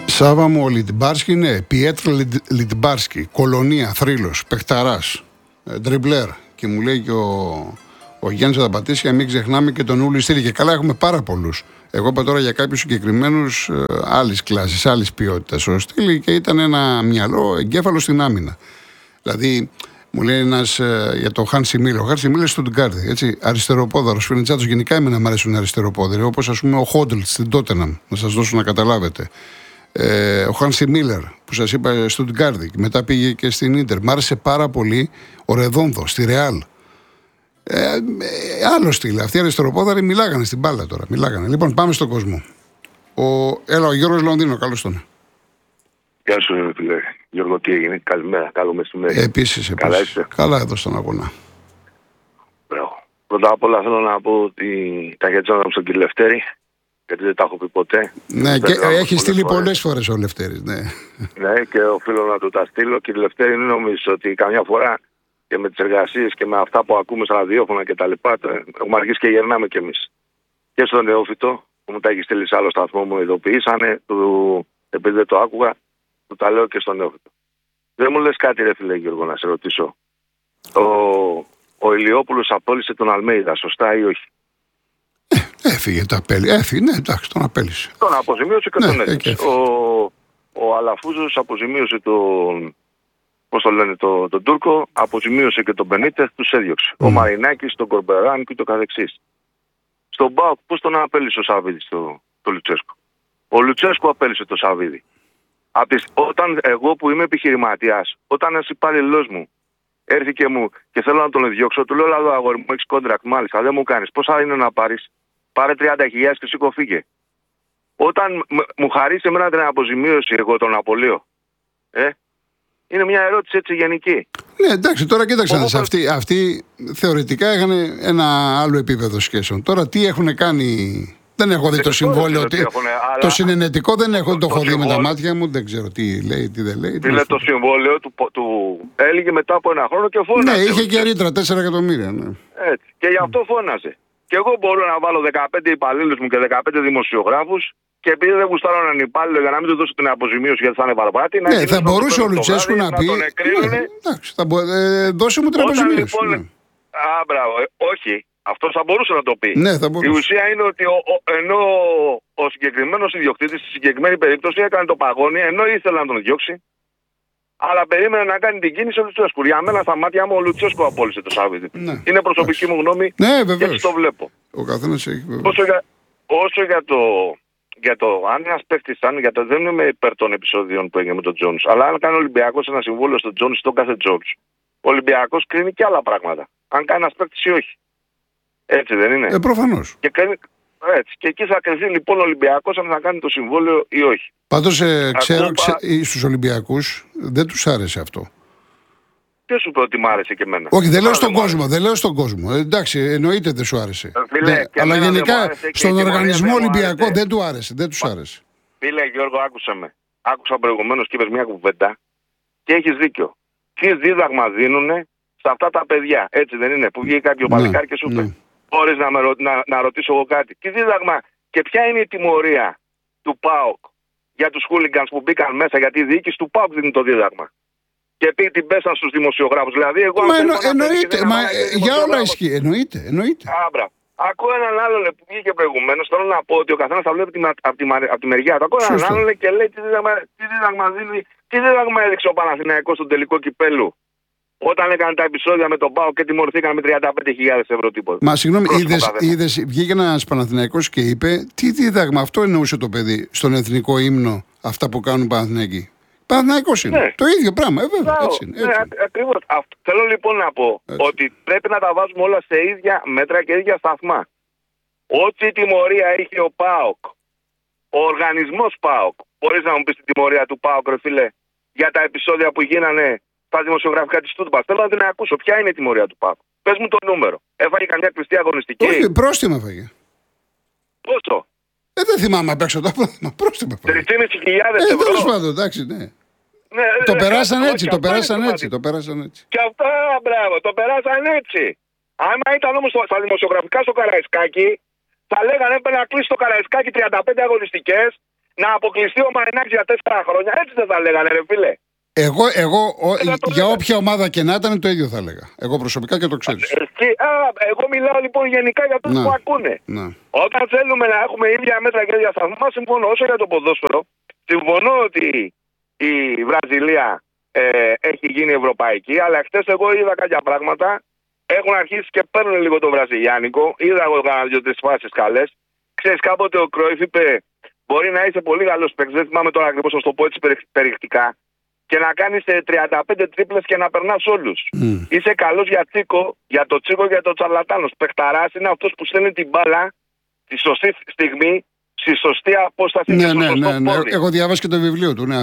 Σάβα μου, ο Λιτμπάρσκι, ναι. Πιέτρ Λιτμπάρσκι, κολονία, θρύλος, παιχταράς, ντριμπλέρ. Και μου λέει και ο Γιάννης Αδαπατήσια, μην ξεχνάμε και τον Ούλη Στήλη. Και καλά, έχουμε πάρα πολλούς. Εγώ είπα τώρα για κάποιους συγκεκριμένους άλλης κλάσης, άλλης ποιότητας. Ο Στήλη και ήταν ένα μυαλό εγκέφαλο στην άμυνα. Δηλαδή, μου λέει ένας για τον Χάνσι Μίλλερ. Ο Χάνσι Μίλλερ στον Τουγκάρδι, έτσι. Αριστεροπόδαρος, φινιτσάτος. Γενικά εμένα μου αρέσουν αριστεροπόδαροι. Όπως ας πούμε ο Χόντλ στην Τότεναμ, να σας δώσω να καταλάβετε. Ο Χάνσι Μίλλερ που σας είπα στον Τουγκάρδι. Μετά πήγε και στην Ίντερ. Μ' άρεσε πάρα πολύ ο Ρεδόνδο στη Ρεάλ. Άλλο στυλ. Αυτοί οι αριστεροπόδαροι μιλάγανε στην μπάλα τώρα. Μιλάγανε. Λοιπόν, πάμε στον κόσμο. Ο Γιώργος Λονδίνο, καλώς τον. Γεια σου, φίλε Γιώργο, τι έγινε? Καλημέρα, καλό μεσημέρι. Επίσης. Καλά είστε? Καλά εδώ στον αγώνα. Μπράβο. Πρώτα απ' όλα θέλω να πω ότι τα χαιρετίζω στον κύριο Λευτέρη, γιατί δεν τα έχω πει ποτέ. Ναι, και έχει στείλει πολλές φορές ο Λευτέρης. Ναι, ναι, και οφείλω να του τα στείλω. Κύριε Λευτέρη, δεν νομίζω ότι καμιά φορά και με τις εργασίες και με αυτά που ακούμε στα ραδιόφωνα κτλ. Έχουμε αρχίσει και γερνάμε κι εμείς. Και στον νεόφυτο, που μου τα έχει στείλει σε άλλο σταθμό, μου ειδοποιήσανε, επειδή δεν το άκουγα, του τα λέω και στον νεόφυτο. Δεν μου λες κάτι, ρε φίλε Γιώργο, να σε ρωτήσω. Ο Ηλιόπουλος απόλυσε τον Αλμέιδα, σωστά ή όχι? Έφυγε, ναι, εντάξει, τον απέλυσε. Τον αποζημίωσε και τον έδειξε. Ο Αλαφούζος αποζημίωσε τον Τούρκο, αποζημίωσε και τον Μπενίτεθ, τους έδιωξε. Ο Μαρινάκης, τον Κορμπεράν και το καθεξής. Στον ΠΑΟΚ πώς τον απέλυσε ο Σαββίδης το Λουτσέσκο? Ο Λουτσέσκο απέλυσε το Σαββίδη. Όταν εγώ που είμαι επιχειρηματίας, όταν ένας υπάλληλός μου έρθει και θέλω να τον διώξω, του λέω: Λάδο αγόρι μου, έχεις κόντρακτ, μάλιστα, δεν μου κάνεις. Πόσα είναι να πάρεις? Πάρε 30.000 και σήκω φύγε. Όταν μου χαρίσει εμένα την αποζημίωση, εγώ τον απολύω. Είναι μια ερώτηση έτσι γενική. Ναι, εντάξει, τώρα κοίταξε. Αυτοί θεωρητικά είχαν ένα άλλο επίπεδο σχέσεων. Τώρα τι έχουν κάνει? Δεν έχω δει το συμβόλαιο. Το συνενετικό δεν έχω δει με τα μάτια μου. Δεν ξέρω τι λέει, τι δεν λέει. Το συμβόλαιο του έλεγε μετά από ένα χρόνο και φώναζε. Ναι, είχε και ρήτρα 4 εκατομμύρια. Ναι. Έτσι. Και γι' αυτό φώναζε. Και εγώ μπορώ να βάλω 15 υπαλλήλους μου και 15 δημοσιογράφους, και επειδή δεν γουστάρω έναν υπάλληλο για να μην του δώσω την αποζημίωση γιατί θα είναι παραπάτη. Ναι, θα μπορούσε ο Λουτσέσκου να πει. Εντάξει, δώσε μου την αποζημίωση. Μπράβο. Όχι. Αυτό θα μπορούσε να το πει. Ναι, η ουσία είναι ότι ενώ ο συγκεκριμένος ιδιοκτήτης στη συγκεκριμένη περίπτωση έκανε το παγόνι, ενώ ήθελε να τον διώξει, αλλά περίμενε να κάνει την κίνηση ο Λουτσέσκου. Για μένα, στα μάτια μου, ο Λουτσέσκου απόλυσε το Σαββίδι. Ναι. Είναι προσωπική μου γνώμη. Ναι, βεβαίως. Και το βλέπω. Ο καθένας έχει βεβαίως. Όσο για το αν ένας παίκτης, δεν είμαι υπέρ των επεισόδιων που έγινε με τον Τζόνς, αλλά αν κάνει ο Ολυμπιακός ένα συμβόλαιο στον Τζόνς ή στον κάθε Τζόνς, ο Ολυμπιακός κρίνει και άλλα πράγματα. Αν κάνει ένας παίκτης ή όχι. Έτσι δεν είναι? Προφανώς. Και εκεί θα κρυφτεί λοιπόν ο Ολυμπιακός αν θα κάνει το συμβόλαιο ή όχι. Πάντως ξέρω στους Ολυμπιακούς δεν τους άρεσε αυτό. Ποιος σου είπε ότι μ' άρεσε και εμένα? Όχι, δεν λέω στον κόσμο. Εντάξει, εννοείται δεν σου άρεσε. Αλλά γενικά στον οργανισμό Ολυμπιακό δεν του άρεσε. Δεν τους άρεσε. Φίλε Γιώργο, άκουσα με. Άκουσα προηγουμένως και είπες μια κουβέντα και έχεις δίκιο. Τι δίδαγμα δίνουν σε αυτά τα παιδιά? Έτσι δεν είναι? Που βγήκε κάποιο παλικάρι και σου είπε: μπορείς να ρωτήσω εγώ κάτι? Τι δίδαγμα και ποια είναι η τιμωρία του ΠΑΟΚ για τους χούλιγκανς που μπήκαν μέσα? Γιατί η διοίκηση του ΠΑΟΚ δίνει το δίδαγμα. Και την πέσαν στους δημοσιογράφους. Δηλαδή, εγώ εννοείται. Για όλα ισχύει. Εννοείται. Άμπρα. Ακούω έναν άλλον που βγήκε προηγουμένως. Θέλω να πω ότι ο καθένας θα βλέπει από τη μεριά του. Ακούω έναν άλλον και λέει τι δίδαγμα έδειξε ο Παναθηναϊκός στον τελικό κυπέλου, όταν έκανε τα επεισόδια με τον ΠΑΟΚ και τιμωρηθήκαν με 35.000 ευρώ τίποτα. Μα συγγνώμη, είδες, βγήκε ένας Παναθηναϊκός και είπε τι δίδαγμα? Αυτό εννοούσε το παιδί στον εθνικό ύμνο, αυτά που κάνουν οι Παναθηναϊκοί. Παναθηναϊκός είναι. Ναι. Το ίδιο πράγμα, βέβαια. Έτσι είναι. Ναι, ακριβώς. Θέλω λοιπόν να πω ότι πρέπει να τα βάζουμε όλα σε ίδια μέτρα και ίδια σταθμά. Ό,τι τιμωρία είχε ο ΠΑΟΚ, ο οργανισμός ΠΑΟΚ, μπορείς να μου πεις την τιμωρία του ΠΑΟΚ, ρε φίλε, για τα επεισόδια που γίνανε στα δημοσιογραφικά της Στούτμπας? Θέλω να την ακούσω. Ποια είναι η τιμωρία του ΠΑΟΚ? Πες μου το νούμερο. Έφαγε καμιά κλειστή αγωνιστική? Όχι, πρόστιμο έφαγε. Πόσο? Δεν θυμάμαι απ' έξω το πρόστιμο. 3.500 ευρώ. Τέλος πάντων, εντάξει, ναι. Το περάσαν έτσι. Και αυτά, μπράβο, το περάσαν έτσι. Άμα ήταν όμως στα δημοσιογραφικά στο Καραϊσκάκι, θα λέγανε έπρεπε να κλείσει το Καραϊσκάκι 35 αγωνιστικές να αποκλειστεί ο Μαρινάκης για 4 χρόνια. Έτσι δεν θα λέγανε, ρε φίλε. Εγώ για όποια ομάδα και να ήταν το ίδιο θα έλεγα. Εγώ προσωπικά και το ξέρεις. Εγώ μιλάω λοιπόν γενικά για αυτούς που ακούνε. Όταν θέλουμε να έχουμε ίδια μέτρα και ίδια σταθμά, συμφωνώ. Όσο για το ποδόσφαιρο, συμφωνώ ότι η Βραζιλία έχει γίνει ευρωπαϊκή, αλλά χτες εγώ είδα κάποια πράγματα. Έχουν αρχίσει και παίρνουν λίγο το βραζιλιάνικο. Είδα εγώ κάνα 2-3 φάσεις καλές. Ξέρεις, κάποτε ο Κρόιφ είπε: μπορεί να είσαι πολύ καλός παίκτης, δεν θυμάμαι τώρα ακριβώς να το πω έτσι περιεκτικά, και να κάνεις 35 τρίπλες και να περνάς όλους. Είσαι καλός για τσίκο, για το τσίκο, για το τσαρλατάνος. Παιχταράς είναι αυτός που στέλνει την μπάλα στη σωστή στιγμή, στη σωστή απόσταση. Ναι. Έχω διαβάσει και το βιβλίο του, ναι.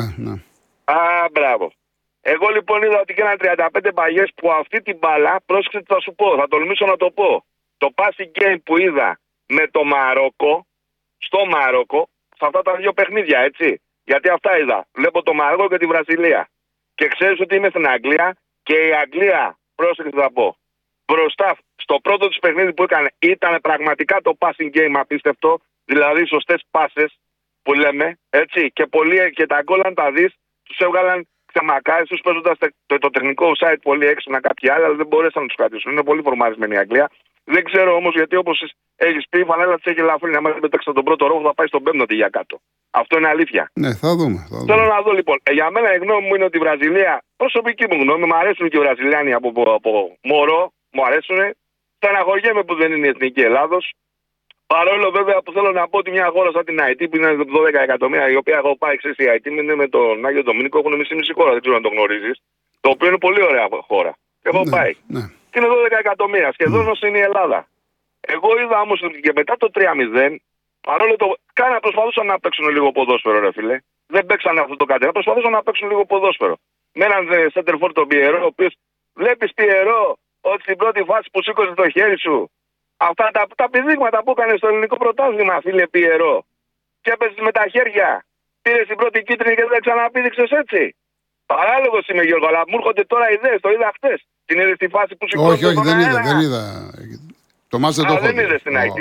Μπράβο. Εγώ λοιπόν είδα ότι έκαναν 35 παγιές που αυτή την μπάλα, πρόσεξε τι θα σου πω, θα τολμήσω να το πω. Το passing game που είδα με το Μαρόκο, στο Μαρόκο, σε αυτά τα 2 παιχνίδια, έτσι. Γιατί αυτά είδα. Βλέπω το Μαρόκο και τη Βραζιλία. Και ξέρεις ότι είμαι στην Αγγλία και η Αγγλία, πρόσεξε τι θα πω, μπροστά στο πρώτο της παιχνίδι που έκανε ήταν πραγματικά το passing game απίστευτο, δηλαδή σωστές πάσες που λέμε, έτσι. Και, και τα γκολ αν τα δεις, τους έβγαλαν ξεμακάρες, τους παίζοντας το τεχνικό site πολύ έξυπνα κάποιοι άλλοι, αλλά δεν μπορέσαν να τους κρατήσουν. Είναι πολύ φορμαρισμένη η Αγγλία. Δεν ξέρω όμως γιατί, όπως έχεις πει, η φανέλα της έχει ελαφρύνει. Αν δεν πετάξει τον πρώτο ρόγο θα πάει στον 5ο για κάτω. Αυτό είναι αλήθεια. Ναι, θα δούμε. Θέλω να δω λοιπόν. Για μένα η γνώμη μου είναι ότι η Βραζιλία, προσωπική μου γνώμη, μου αρέσουν και οι Βραζιλιάνοι από μωρό, μου αρέσουν. Στεναχωριέμαι που δεν είναι η εθνική Ελλάδος. Παρόλο βέβαια που θέλω να πω ότι μια χώρα σαν την IT που είναι 12 εκατομμύρια, η οποία έχω πάει, ξέρεις, η IT είναι με τον Άγιο Ντομήνικο, έχουν μισή χώρα, δεν ξέρω αν το γνωρίζεις. Το οποίο είναι πολύ ωραία χώρα. Έχω πάει. Και είναι 12 εκατομμύρια, σχεδόν όσο είναι η Ελλάδα. Εγώ είδα όμως ότι και μετά το 3-0, παρόλο το. Κάνα προσπαθούσαν να παίξουν λίγο ποδόσφαιρο, ρε φίλε. Δεν παίξαν αυτό το κάτι. Προσπαθούσαν να παίξουν λίγο ποδόσφαιρο. Με έναν σέντερφορ τον Πιερό, ο οποίος βλέπεις Πιερό ότι στην πρώτη φάση που σήκωσε το χέρι σου, αυτά τα πηδήγματα που έκανε στο ελληνικό πρωτάθλημα, φίλε Πιερό, και έπαιζες με τα χέρια, πήρες την πρώτη κίτρινη και δεν ξαναπήδηξες έτσι. Παράλογος είμαι, Γιώργο, αλλά μου έρχονται τώρα ιδέες. Το είδα χτες. Την είδες στη φάση που σηκώθηκε. Όχι, δεν είδα. Το μάτς δεν το έχω δει. Δεν είδες την IT.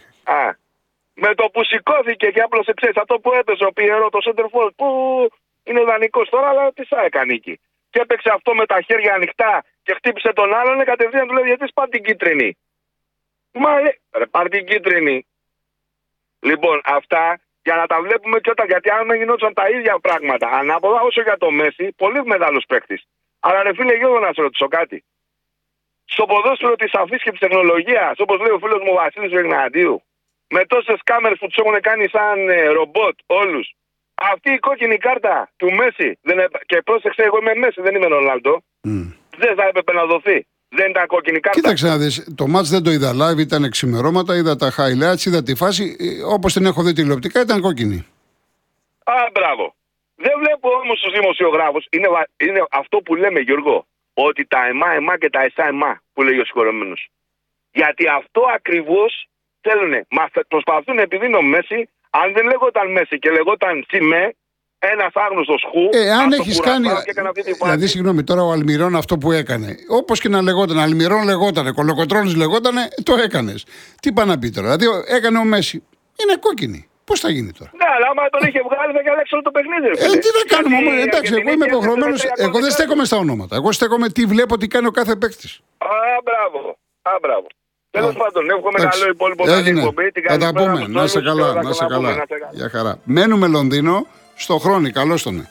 Με το που σηκώθηκε και απλώς ξέρεις αυτό που έπαιζε ο Πιερό, το center που είναι δανεικός τώρα, αλλά τι θα έκανε εκεί. Και έπαιξε αυτό με τα χέρια ανοιχτά και χτύπησε τον άλλον, κατευθείαν του λέει: γιατί σπάει την κίτρινη. Μα λέει: πάρ' την κίτρινη. Λοιπόν, αυτά για να τα βλέπουμε και όταν. Γιατί αν γινόταν τα ίδια πράγματα ανάποδα, όσο για το Μέση, πολύ μεγάλος παίκτης. Αλλά ρε φίλε, Γιώργο, να σε ρωτήσω κάτι. Στο ποδόσφαιρο της αφής και της τεχνολογίας, όπως λέει ο φίλος μου Βασίλης Βεγναντίου, με τόσες κάμερες που τους έχουν κάνει σαν ρομπότ όλους, αυτή η κόκκινη κάρτα του Μέση, και πρόσεξε, εγώ είμαι Μέση, δεν είμαι Ρονάλντο, δεν θα έπρεπε να δοθεί. Δεν ήταν κόκκινη κάρτα. Κοίταξε να δεις, το μάτς δεν το είδα live, ήταν ξημερώματα, είδα τα highlights, είδα τη φάση, όπως την έχω δει τηλεοπτικά ήταν κόκκινη. Μπράβο. Δεν βλέπω όμως τους δημοσιογράφους, είναι αυτό που λέμε, Γιώργο, ότι τα εμά και τα εσά που λέει ο συγχωρεμένος. Γιατί αυτό ακριβώς θέλουνε. Προσπαθούν επειδή είναι ο Μέση, αν δεν λέγονταν Μέση και λέγονταν Σιμέ, ένας άγνωστος χου. Αν έχεις κάνει. Δηλαδή, συγγνώμη, τώρα ο Αλμυρών αυτό που έκανε. Όπως και να λεγόταν, Αλμυρών λεγότανε, Κολοκοτρώνης λεγότανε, το έκανες. Τι πάει να πει τώρα. Δηλαδή, έκανε ο Μέση. Είναι κόκκινη. Πώς θα γίνει τώρα. Ναι, αλλά άμα τον είχε βγάλει θα αλλάξει όλο το παιχνίδι. Τι να κάνουμε όμως. Εντάξει, εγώ είμαι υποχρεωμένος. Εγώ δεν στέκομαι στα ονόματα. Εγώ στέκομαι τι βλέπω, τι κάνει ο κάθε παίκτης. Μπράβο. Τέλος πάντων, εύχομαι καλό υπόλοιπο καλή εκπομπή. Θα τα πούμε. Να είσαι καλά. Για χαρά. Μένουμε Λονδίνο, στο Χρόνι. Καλώς τον.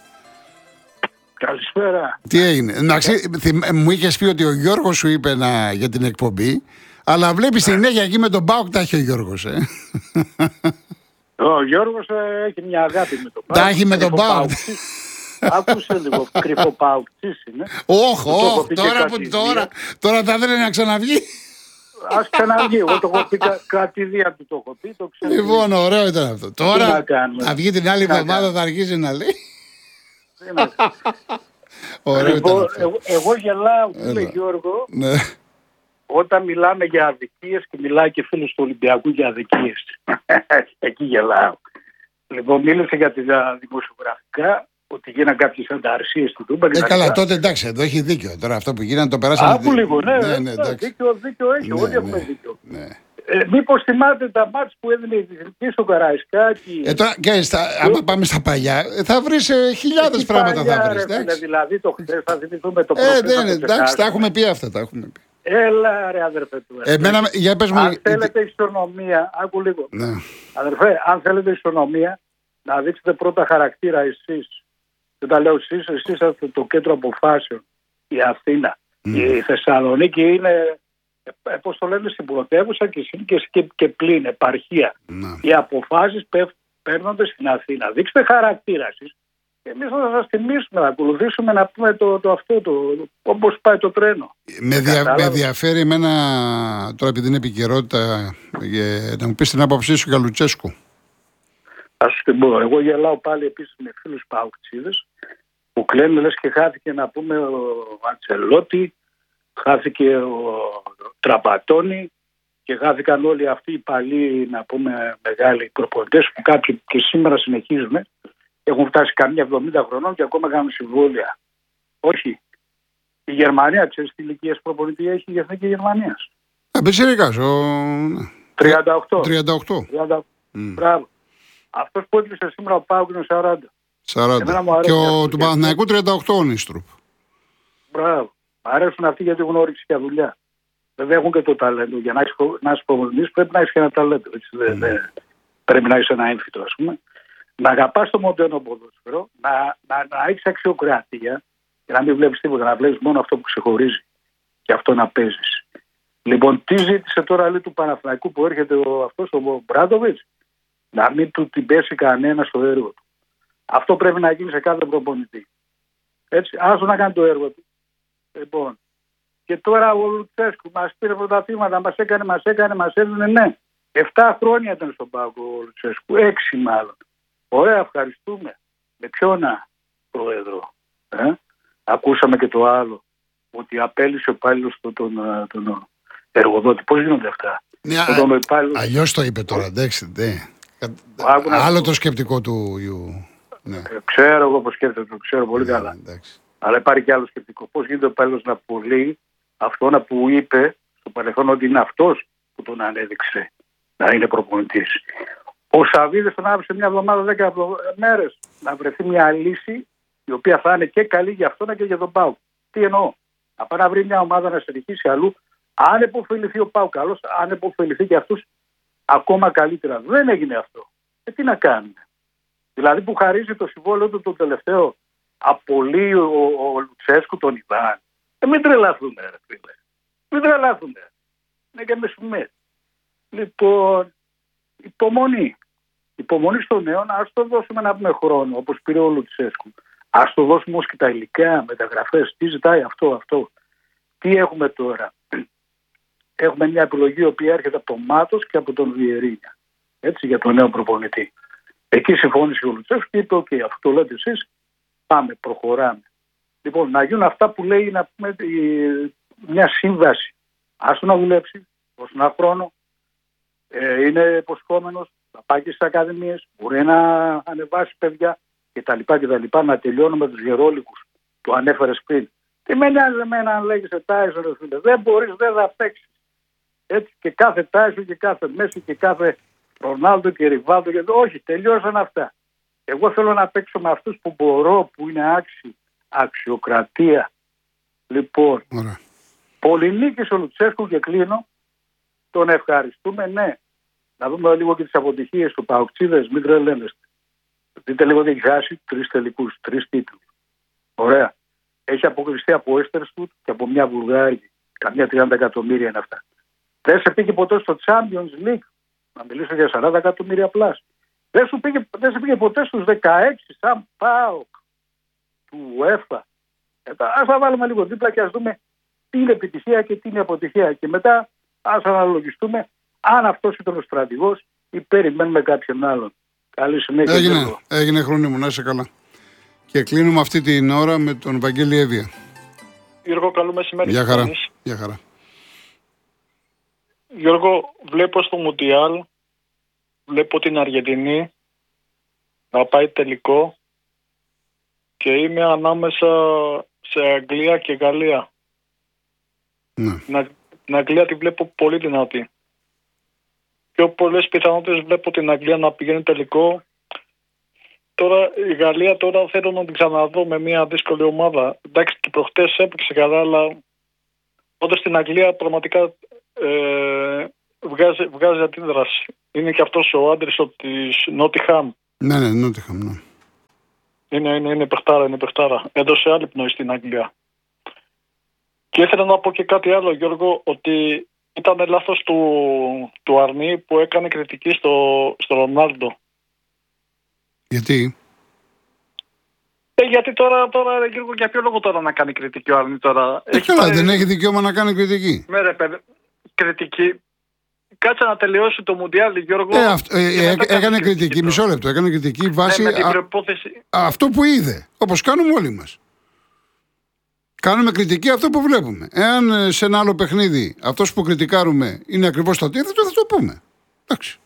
Καλησπέρα. Τι έγινε. Μου είχες πει ότι ο Γιώργος σου είπε για την εκπομπή, αλλά βλέπεις συνέχεια εκεί με τον ΠΑΟΚ τα έχει ο Γιώργος. Ο Γιώργος έχει μια αγάπη με τον ΠΑΟΚ. Τα έχει με τον ΠΑΟΚ. Άκουσε λίγο, κρυφό ΠΑΟΚτσής είναι. Όχι, τώρα θα ήθελε να ξαναβγεί. Ας ξαναβγεί, εγώ το έχω πει κρατηδία του, το έχω πει, το ξέρω. Λοιπόν, ωραίο ήταν αυτό. Τώρα θα βγει την άλλη εβδομάδα, θα αρχίσει να λέει. Εγώ γελάω, φίλε Γιώργο, όταν μιλάμε για αδικίες και μιλάει και φίλος του Ολυμπιακού για αδικίες. Εκεί γελάω. Λοιπόν, μίλησε για τα δημοσιογραφικά, ότι γίναν κάποιες ανταρσίες στην Τούμπα. Καλά, τότε εντάξει, εδώ έχει δίκιο. Τώρα αυτό που γίνανε το περάσανε. Άκου λίγο, ναι, δίκιο έχει, όλοι έχουμε δίκιο. Μήπως θυμάται τα μάτς που έδινε η Εθνική στο Καραϊσκάκι. Άμα πάμε στα παλιά, θα βρεις χιλιάδες πράγματα. Θα βρεις. Δηλαδή το χθες θα θυμηθούμε το προχθές. Εντάξει, τα έχουμε πει αυτά. Έλα ρε αδερφέ του. Αν θέλετε ισονομία, άκου λίγο. Ναι. Αδερφέ, αν θέλετε ισονομία, να δείξετε πρώτα χαρακτήρα εσείς. Δεν τα λέω εσείς είστε το κέντρο αποφάσεων. Η Αθήνα. Η Θεσσαλονίκη είναι, πώς το λένε, στην πρωτεύουσα και πλην επαρχία. Οι αποφάσεις παίρνονται στην Αθήνα. Δείξτε χαρακτήρα εσείς. Εμείς θα σας τιμήσουμε, να ακολουθήσουμε, να πούμε όπως πάει το τρένο. Με ενδιαφέρει εμένα, τώρα επειδή είναι επικαιρότητα, να μου πεις την άποψή σου για Λουτσέσκου. Ας σου την πω. Εγώ γελάω πάλι επίσης με φίλους παουκτσίδες που κλαίνουν, λες και χάθηκε, να πούμε, ο Αντσελότη, χάθηκε ο Τραμπατόνι και χάθηκαν όλοι αυτοί οι παλιοί, να πούμε, μεγάλοι προπονητές που κάποιοι και σήμερα συνεχίζουν. Έχουν φτάσει καμιά 70 χρονών και ακόμα κάνουν συμβόλαια. Όχι. Η Γερμανία, ξέρεις τι ηλικίες προπονητή έχει η Εθνική Γερμανίας? Μπεσιρικάς, 38. Μπράβο. Αυτός που έκλεισε σήμερα ο Πάουκ είναι 40. Και του Παναθηναϊκού 38 ο Νίστρουπ. Μπράβο. Μ' αρέσουν αυτοί γιατί έχουν όρεξη για δουλειά. Βέβαια έχουν και το ταλέντο. Για να είσαι προπονητής πρέπει να έχεις και ένα ταλέντο. Πρέπει να είσαι ένα έμφυτο, ας πούμε. Να αγαπάς το μοντέρνο ποδόσφαιρο, να έχεις αξιοκρατία και να μην βλέπεις τίποτα, να βλέπεις μόνο αυτό που ξεχωρίζει και αυτό να παίζεις. Λοιπόν, τι ζήτησε τώρα, λέει, του Παναθηναϊκού που έρχεται αυτός ο Μπράντοβιτς? Να μην του την πέσει κανένα στο έργο του. Αυτό πρέπει να γίνει σε κάθε προπονητή. Έτσι, άσο να κάνει το έργο του. Λοιπόν, και τώρα ο Λουτσέσκου μας πήρε πρωταθλήματα, μας έδινε, ναι. 7 χρόνια ήταν στον πάγκο ο Λουτσέσκου, 6 μάλλον. Ωραία, ευχαριστούμε. Με ποιον πρόεδρο? Ακούσαμε και το άλλο, ότι απέλυσε ο υπάλληλος τον εργοδότη. Πώς γίνονται αυτά? Ναι, αλλιώς το είπε τώρα, εντάξει. Άλλο το σκεπτικό του Ιου. Ναι. Ξέρω εγώ πώς σκέφτεται, το ξέρω πολύ καλά. Εντάξει. Αλλά υπάρχει και άλλο σκεπτικό. Πώς γίνεται ο υπάλληλος να απολύει αυτόν που είπε στο παρελθόν ότι είναι αυτός που τον ανέδειξε να είναι προπονητής? Ο Σαββίδης τον άφησε μια εβδομάδα, 10 μέρες να βρεθεί μια λύση η οποία θα είναι και καλή για αυτόν και για τον ΠΑΟΚ. Τι εννοώ? Να πάει να βρει μια ομάδα να συνεχίσει αλλού. Αν επωφεληθεί ο ΠΑΟΚ καλώς, αν επωφεληθεί και αυτούς ακόμα καλύτερα. Δεν έγινε αυτό. Τι να κάνουμε? Δηλαδή που χαρίζει το συμβόλαιο του το τελευταίο, απολύει ο Λουτσέσκου τον Ιβάν. Μην τρελαθούμε, ρε φίλε. Μην τρελαθούμε. Είναι και μεσημέρι. Λοιπόν, υπομονή. Υπομονή στον νέο, ας το δώσουμε να πούμε χρόνο, όπως πήρε ο Λουτσέσκου. Ας το δώσουμε όμως και τα υλικά, μεταγραφές. Τι ζητάει αυτό. Τι έχουμε τώρα? Έχουμε μια επιλογή η οποία έρχεται από τον Μάτος και από τον Βιερίνια. Έτσι, για τον νέο προπονητή. Εκεί συμφώνησε ο Λουτσέσκου και είπε: «ΟΚ, αφού το λέτε εσείς, πάμε, προχωράμε». Λοιπόν, να γίνουν αυτά που λέει, να πούμε, μια σύμβαση. Άστο να δουλέψει, δώσει ένα χρόνο. Είναι υποσχόμενος, θα πάει και στις ακαδημίες, μπορεί να ανεβάσει παιδιά κτλ. Να τελειώνουμε με τους γερόλικους που ανέφερες πριν. Τι με νοιάζει εμένα αν λέγεσαι Τάισον, ρε φίλε? Δεν μπορείς, δεν θα παίξεις. Έτσι, και κάθε Τάισον και κάθε Μέση και κάθε Ρονάλντο και Ριβάλντο. Όχι, τελειώσαν αυτά. Εγώ θέλω να παίξω με αυτούς που μπορώ, που είναι άξιοι. Αξιοκρατία. Λοιπόν, πολυνίκησε ο Λουτσέσκου και κλείνω. Τον ευχαριστούμε, ναι. Να δούμε λίγο και τις αποτυχίες του Παοκτσίδες, μην τρελαίνεστε. Δείτε λίγο ότι έχει χάσει 3 τελικούς, 3 τίτλους. Ωραία. Έχει αποκριστεί από Έστερστουτ και από μια Βουλγάρη. Καμιά 30 εκατομμύρια είναι αυτά. Δεν σε πήγε ποτέ στο Champions League. Να μιλήσω για 40 εκατομμύρια πλάς. Δεν σε πήγε ποτέ στους 16 σαν ΠΑΟΚ του UEFA. Ας τα βάλουμε λίγο δίπλα και ας δούμε τι είναι επιτυχία και τι είναι αποτυχία. Και μετά ας αναλογιστούμε αν αυτός ήταν ο στρατηγός ή περιμένουμε κάποιον άλλον. Καλή συνέχεια. Έγινε χρόνο μου, να είσαι καλά. Και κλείνουμε αυτή την ώρα με τον Βαγγέλη Εύβοια. Γιώργο, καλό μεσημέρι. Γεια χαρά. Γεια χαρά. Γιώργο, βλέπω στο Μουντιάλ, βλέπω την Αργεντινή να πάει τελικό και είμαι ανάμεσα σε Αγγλία και Γαλλία. Ναι. Την Αγγλία τη βλέπω πολύ δυνατή. πιο πολλές πιθανότητες βλέπω την Αγγλία να πηγαίνει τελικό. Τώρα η Γαλλία τώρα θέλω να την ξαναδώ με μια δύσκολη ομάδα. Εντάξει, και προχτές έπαιξε καλά, αλλά όντως στην Αγγλία πραγματικά βγάζει αντίδραση. Είναι και αυτός ο Άντερσον της Νότιχαμ. Ναι, Νότιχαμ, ναι. Είναι παιχτάρα. Έδωσε άλλη πνοή στην Αγγλία. Και ήθελα να πω και κάτι άλλο, Γιώργο, ότι ήταν λάθος του Αρνή που έκανε κριτική στο Ρονάλντο. Γιατί? Γιατί τώρα Γιώργο, για ποιο λόγο τώρα να κάνει κριτική ο Αρνή τώρα? Δεν έχει δικαίωμα να κάνει κριτική. Ναι ρε παιδί, κριτική. Κάτσε να τελειώσει το Μουντιάλ, Γιώργο. Έκανε κριτική, μισό λεπτό. Έκανε κριτική βάσει αυτό που είδε. Όπως κάνουμε όλοι μας. Κάνουμε κριτική αυτό που βλέπουμε. Εάν σε ένα άλλο παιχνίδι αυτός που κριτικάρουμε είναι ακριβώς το αντίθετο, θα το πούμε. Εντάξει.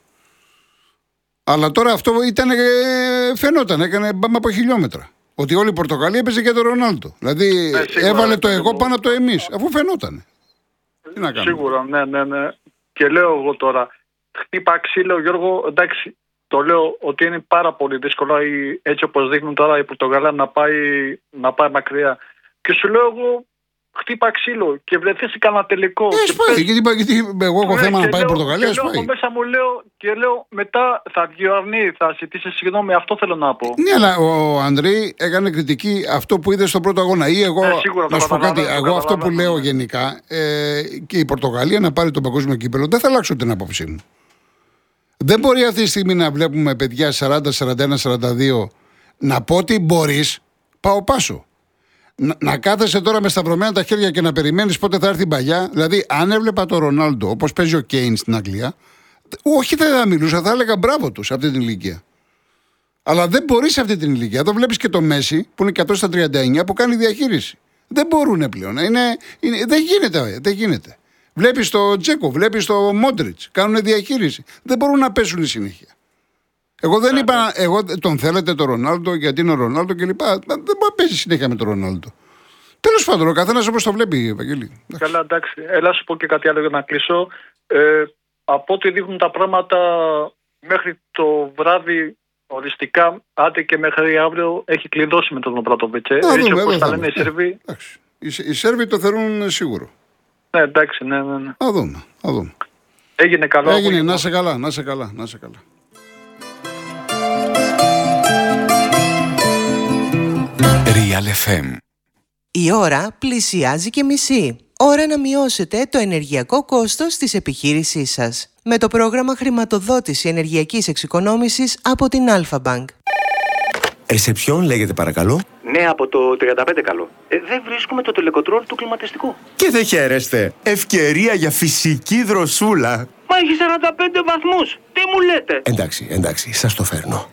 Αλλά τώρα αυτό φαινόταν, έκανε μπάμα από χιλιόμετρα. Ότι όλη η Πορτογαλία έπαιζε για τον Ρονάλντο. Δηλαδή έβαλε το εγώ πάνω από το εμείς, αφού φαινόταν. Τι να κάνουμε. Σίγουρα, ναι. Και λέω εγώ τώρα, χτύπα ξύλο, Γιώργο, εντάξει, το λέω ότι είναι πάρα πολύ δύσκολο έτσι όπως δείχνουν τώρα η Πορτογαλία να πάει μακριά. Και σου λέω εγώ, χτύπα ξύλο και βρεθεί σε κανένα τελικό. Γιατί εγώ έχω θέμα να πάει η Πορτογαλία. Και λέω μέσα μου λέω μετά θα βγει ο Αρνή, θα ζητήσει συγγνώμη, αυτό θέλω να πω. Ναι, αλλά ο Ανδρέη έκανε κριτική αυτό που είδε στον πρώτο αγώνα. Ή εγώ, να σου πω κάτι, εγώ αυτό που λέω γενικά, και η Πορτογαλία να πάρει τον παγκόσμιο κύπελλο, δεν θα αλλάξω την άποψή μου. Δεν μπορεί αυτή τη στιγμή να βλέπουμε παιδιά 40, 41, 42 να πω ότι μπορείς, πάω πάσο. Να κάθεσαι τώρα με σταυρωμένα τα χέρια και να περιμένεις πότε θα έρθει η μπαγιά. Δηλαδή, αν έβλεπα τον Ρονάλντο όπως παίζει ο Κέιν στην Αγγλία, όχι δεν θα μιλούσα, θα έλεγα μπράβο του σε αυτή την ηλικία. Αλλά δεν μπορεί σε αυτή την ηλικία. Εδώ βλέπεις και το Μέση που είναι 100 στα 39 που κάνει διαχείριση. Δεν μπορούν πλέον. Δεν γίνεται. Βλέπεις το Τζέκο, βλέπεις το Μόντριτς, κάνουν διαχείριση. Δεν μπορούν να πέσουν συνέχεια. Εγώ δεν είπα, τον θέλετε τον Ρονάλντο γιατί είναι ο Ρονάλντο κλπ. Δεν μπορεί να παίζει συνέχεια με τον Ρονάλντο. Τέλος πάντων, ο καθένας όπως το βλέπει, Ευαγγέλη. Καλά, εντάξει. Έλα σου πω και κάτι άλλο για να κλείσω. Από ό,τι δείχνουν τα πράγματα μέχρι το βράδυ, οριστικά, άντε και μέχρι αύριο, έχει κλειδώσει με τον Ομπράτοβιτς. Έτσι όπως τα λένε οι Σέρβοι. Οι Σέρβοι το θεωρούν σίγουρο. Ναι, εντάξει, ναι. Θα δούμε. Έγινε καλό. Έγινε, να σε καλά. Real FM. Η ώρα πλησιάζει και μισή. Ώρα να μειώσετε το ενεργειακό κόστος της επιχείρησής σας. Με το πρόγραμμα χρηματοδότηση ενεργειακής εξοικονόμησης από την Alpha Bank. Ρεσεψιόν λέγεται παρακαλώ. Ναι, από το 35 καλό. Δεν βρίσκουμε το τελεκοτρόλ του κλιματιστικού. Και δεν χαίρεστε. Ευκαιρία για φυσική δροσούλα. Μα έχει 45 βαθμούς. Τι μου λέτε? Εντάξει, σας το φέρνω.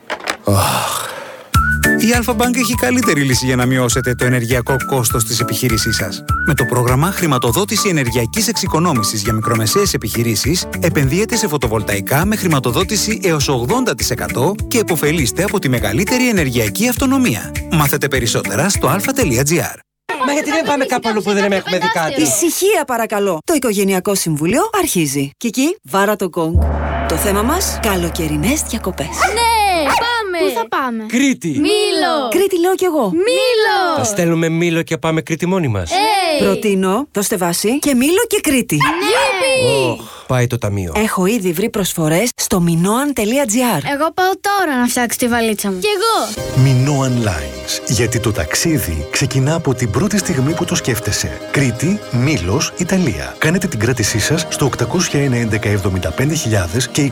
Η Alpha Bank έχει καλύτερη λύση για να μειώσετε το ενεργειακό κόστος της επιχείρησής σας. Με το πρόγραμμα χρηματοδότηση ενεργειακής εξοικονόμησης για μικρομεσαίες επιχειρήσεις, επενδύετε σε φωτοβολταϊκά με χρηματοδότηση έως 80% και επωφελείστε από τη μεγαλύτερη ενεργειακή αυτονομία. Μάθετε περισσότερα στο alpha.gr. Μα γιατί δεν πάμε κάπου αλλού που δεν έχουμε δει κάτι? Ησυχία παρακαλώ. Το Οικογενειακό Συμβούλιο αρχίζει. Κική, βάρα το γκονγκ. Το θέμα μας, καλοκαιρινές διακοπές. Ναι, πάμε! Πού θα πάμε? Κρήτη! Μήλο! Κρήτη λέω κι εγώ. Μήλο! Θα στέλνουμε Μήλο και πάμε Κρήτη μόνοι μας. Προτείνω, δώστε βάση και Μήλο και Κρήτη. Ναι! Πάει το ταμείο. Έχω ήδη βρει προσφορές στο minoan.gr. Εγώ πάω τώρα να φτιάξω τη βαλίτσα μου. Κι εγώ! Minoan Lines. Γιατί το ταξίδι ξεκινά από την πρώτη στιγμή που το σκέφτεσαι. Κρήτη, Μήλος, Ιταλία. Κάνετε την κράτησή σας στο 801-11-75.000 και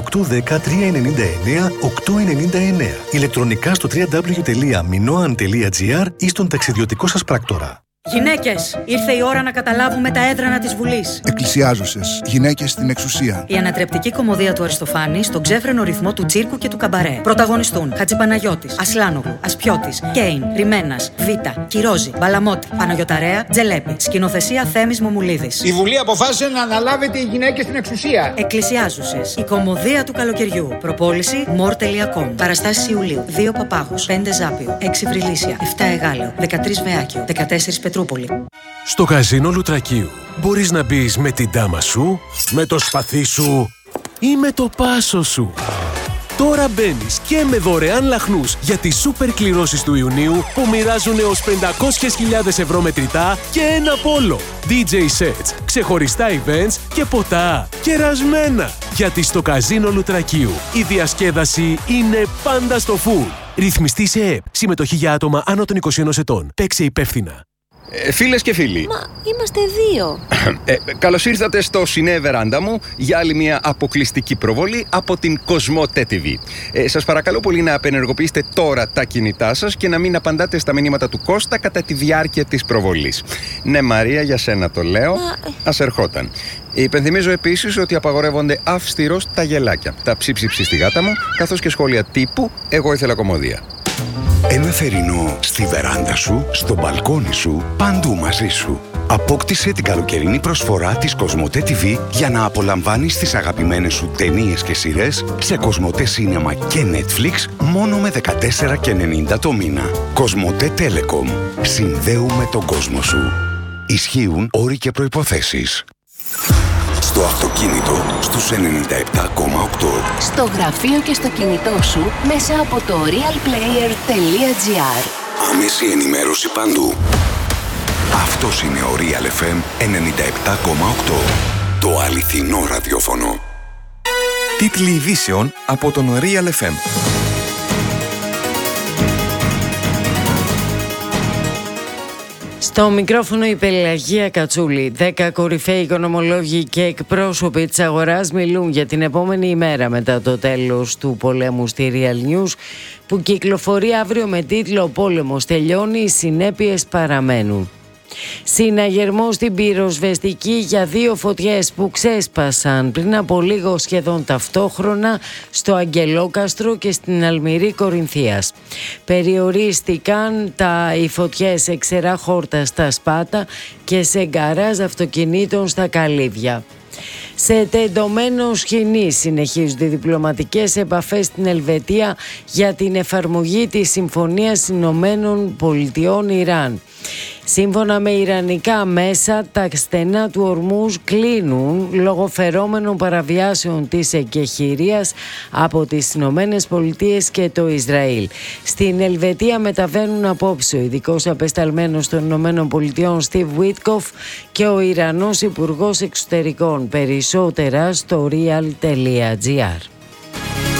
2810-399-899. Ηλεκτρονικά στο www.minoan.gr ή στον ταξιδιωτικό σας πράκτορα. Γυναίκες, ήρθε η ώρα να καταλάβουμε τα έδρανα της Βουλής. Εκκλησιάζωσες, γυναίκες στην εξουσία. Η ανατρεπτική κωμωδία του Αριστοφάνη στον ξέφρενο ρυθμό του τσίρκου και του καμπαρέ. Πρωταγωνιστούν Χατζηπαναγιώτης, Ασλάνογλου, Ασπιώτης, Κέιν, Ρημένας, Βίτα, Κυρόζη, Μπαλαμότη, Παναγιωταρέα, Τζελέπη. Σκηνοθεσία Θέμης Μομουλίδης. Η Βουλή αποφάσισε να αναλάβετε οι γυναίκες στην εξουσία. Εκκλησιάζωσες, η κωμωδία του καλοκαιριού. Προπόληση more.com. Παραστάσεις Ιουλίου. 2 Παπάγους, 5 Ζάπιο, 6 Βρυλίσια, 7 Εγάλεο, 13 Βεάκιο, 14 Πετρούπολη. Στο καζίνο Λουτρακίου μπορείς να μπεις με την ντάμα σου, με το σπαθί σου Είμαι το Πάσο σου. Τώρα μπαίνεις και με δωρεάν λαχνούς για τις σούπερ κληρώσεις του Ιουνίου που μοιράζουν έως 500.000 ευρώ μετρητά και ένα πόλο. DJ sets, ξεχωριστά events και ποτά. Κερασμένα. Γιατί στο καζίνο Λουτρακίου η διασκέδαση είναι πάντα στο full. Ρυθμιστή σε ΕΕΠ. Συμμετοχή για άτομα άνω των 21 ετών. Παίξε υπεύθυνα. Φίλες και φίλοι. Μα είμαστε δύο. Καλώς ήρθατε στο Σινέ Βεράντα μου για άλλη μια αποκλειστική προβολή από την Κοσμοτέ TV. Σας παρακαλώ πολύ να απενεργοποιήσετε τώρα τα κινητά σας και να μην απαντάτε στα μηνύματα του Κώστα κατά τη διάρκεια της προβολής. Ναι, Μαρία, για σένα το λέω. Ας ερχόταν. Υπενθυμίζω επίσης ότι απαγορεύονται αυστηρώς τα γελάκια, τα ψίψιψη στη γάτα μου, καθώς και σχόλια τύπου «Εγώ ήθελα κομμωδία». Ένα θερινό στη βεράντα σου, στο μπαλκόνι σου, παντού μαζί σου. Απόκτησε την καλοκαιρινή προσφορά της Κοσμοτέ TV για να απολαμβάνεις τις αγαπημένες σου ταινίες και σειρές σε Κοσμοτέ Σίνεμα και Netflix μόνο με 14,90 το μήνα. Κοσμοτέ Telecom. Συνδέουμε τον κόσμο σου. Ισχύουν όροι και προϋποθέσεις. Στο αυτοκίνητο στους 97,8. Στο γραφείο και στο κινητό σου μέσα από το realplayer.gr. Άμεση ενημέρωση παντού. Αυτός είναι ο Real FM 97,8. Το αληθινό ραδιόφωνο. Τίτλοι ειδήσεων από τον Real FM. Στο μικρόφωνο η Πελαγία Κατσούλη. 10 κορυφαίοι οικονομολόγοι και εκπρόσωποι της αγοράς μιλούν για την επόμενη ημέρα μετά το τέλος του πολέμου στη Real News, που κυκλοφορεί αύριο με τίτλο «Ο πόλεμος τελειώνει, οι συνέπειες παραμένουν». Συναγερμό στην πυροσβεστική για 2 φωτιές που ξέσπασαν πριν από λίγο σχεδόν ταυτόχρονα στο Αγγελόκαστρο και στην Αλμυρή Κορινθίας. Περιορίστηκαν οι φωτιές σε ξερά χόρτα στα Σπάτα και σε γκαράζ αυτοκινήτων στα Καλύβια. Σε τεντωμένο σκηνή συνεχίζονται οι διπλωματικές επαφές στην Ελβετία για την εφαρμογή της Συμφωνίας Ηνωμένων Πολιτειών Ιράν. Σύμφωνα με ιρανικά μέσα, τα στενά του Ορμούζ κλείνουν λόγω φερόμενων παραβιάσεων της εκεχηρίας από τις Ηνωμένες Πολιτείες και το Ισραήλ. Στην Ελβετία μεταβαίνουν απόψε ο ειδικός απεσταλμένος των Ηνωμένων Πολιτειών Στιβ Βίτκοφ και ο Ιρανός Υπουργός Εξωτερικών. Περισσότερα στο real.gr.